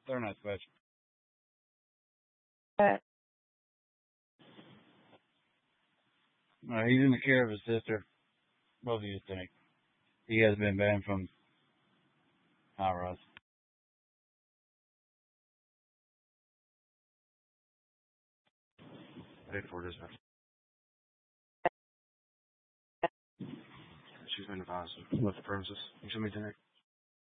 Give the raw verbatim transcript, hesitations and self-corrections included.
They're not special. Uh, Uh, he's in the care of his sister. Both of you think. He has been banned from High Rise. Paid for dispatch. She's been advised of left the premises. You show me tonight.